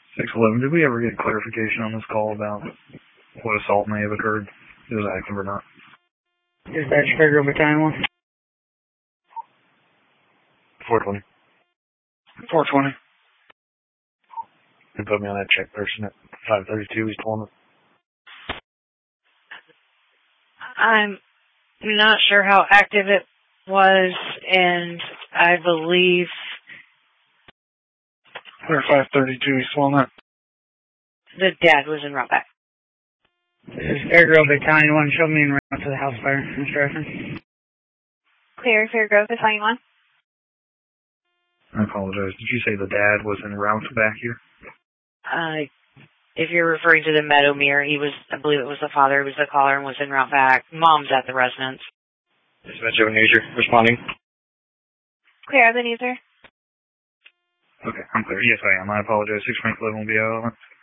611, did we ever get clarification on this call about what assault may have occurred? It was active or not? Dispatch Fairgrove Battalion 1. 420. 420. You put me on that check person at 532 East Walnut. I'm not sure how active it was, and I believe... Clear 532 East Walnut. The dad was en route back. This is Fairgrove Battalion 1. Show me en route to the house fire, Mr. Effin. Clear, Fairgrove Battalion 1. I apologize. Did you say the dad was en route back here? If you're referring to the Meadowmere, I believe it was the father who was the caller and was en route back. Mom's at the residence. Dispatch Ebenezer, responding. Clear, Ebenezer. Okay, I'm clear. Yes, I am. I apologize. 6.11 will be out.